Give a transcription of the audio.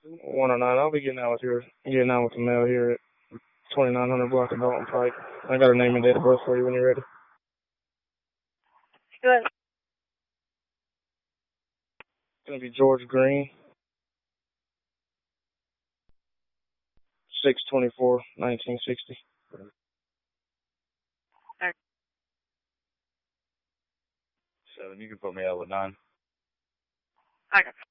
109. I'll be getting out with the mail here at 2900 block of Dalton Pike. I got her name and date of birth for you when you're ready. Good. It's going to be George Green. 6/24/1960. Alright. 7, you can put me out with 9. Okay.